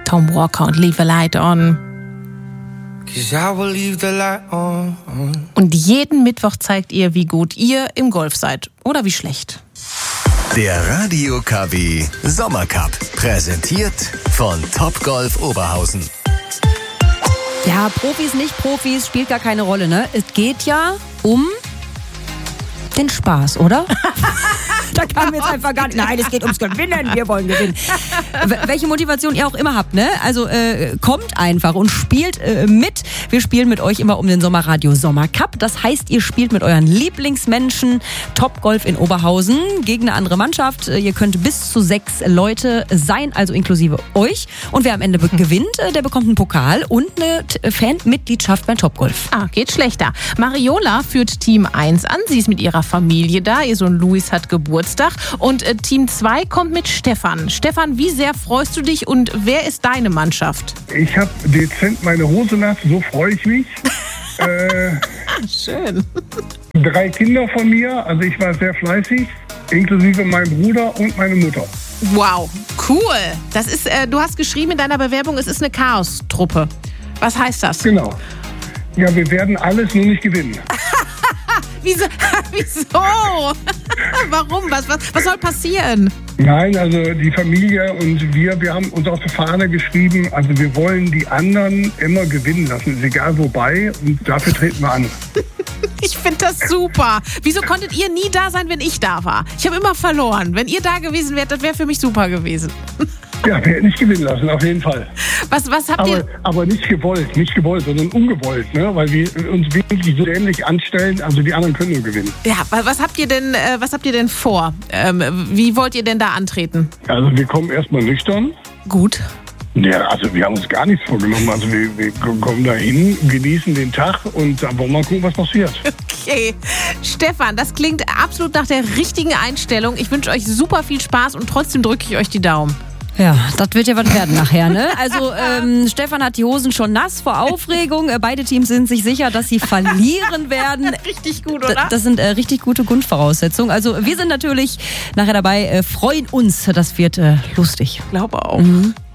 Tom Walker und Leave the Light On. Und jeden Mittwoch zeigt ihr, wie gut ihr im Golf seid oder wie schlecht. Der Radio KW Sommercup, präsentiert von Topgolf Oberhausen. Ja, Profis, nicht Profis, spielt gar keine Rolle, ne? Es geht ja um den Spaß, oder? Da kam jetzt einfach gar nicht. Nein, es geht ums Gewinnen, wir wollen gewinnen. Welche Motivation ihr auch immer habt, ne? Also kommt einfach und spielt mit. Wir spielen mit euch immer um den Sommerradio Sommercup. Das heißt, ihr spielt mit euren Lieblingsmenschen Topgolf in Oberhausen gegen eine andere Mannschaft. Ihr könnt bis zu 6 Leute sein, also inklusive euch. Und wer am Ende gewinnt, der bekommt einen Pokal und eine Fanmitgliedschaft beim Topgolf. Geht schlechter. Mariola führt Team 1 an. Sie ist mit ihrer Familie da. Ihr Sohn Luis hat Geburtstag. Und Team 2 kommt mit Stefan. Stefan, wie sehr freust du dich und wer ist deine Mannschaft? Ich habe dezent meine Hose nass, so freue ich mich. Schön. 3 Kinder von mir, also ich war sehr fleißig, inklusive meinem Bruder und meine Mutter. Wow, cool. Das ist, du hast geschrieben in deiner Bewerbung, es ist eine Chaos-Truppe. Was heißt das? Genau. Ja, wir werden alles nur nicht gewinnen. Wieso? Warum? Was soll passieren? Nein, also die Familie und wir haben uns auf die Fahne geschrieben, also wir wollen die anderen immer gewinnen lassen, ist egal wobei, und dafür treten wir an. Ich finde das super. Wieso konntet ihr nie da sein, wenn ich da war? Ich habe immer verloren. Wenn ihr da gewesen wärt, das wäre für mich super gewesen. Ja, wir hätten nicht gewinnen lassen, auf jeden Fall. Was habt ihr... Aber nicht gewollt, sondern ungewollt, ne? Weil wir uns wirklich so ähnlich anstellen, also die anderen können nur gewinnen. Ja, was habt ihr denn vor? Wie wollt ihr denn da antreten? Also wir kommen erstmal nüchtern. Gut. Ja, also wir haben uns gar nichts vorgenommen. Also wir kommen da hin, genießen den Tag und dann wollen wir mal gucken, was passiert. Okay. Stefan, das klingt absolut nach der richtigen Einstellung. Ich wünsche euch super viel Spaß und trotzdem drücke ich euch die Daumen. Ja, das wird ja was werden nachher, ne? Also Stefan hat die Hosen schon nass vor Aufregung. Beide Teams sind sich sicher, dass sie verlieren werden. Richtig gut, oder? Das sind richtig gute Grundvoraussetzungen. Also wir sind natürlich nachher dabei, freuen uns. Das wird lustig. Ich glaube auch. Mhm.